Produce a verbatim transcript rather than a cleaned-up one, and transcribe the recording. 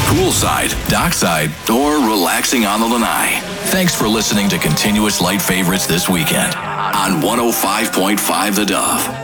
poolside, dockside, or relaxing on the lanai. Thanks for listening to Continuous Light Favorites this weekend on one oh five point five The Dove.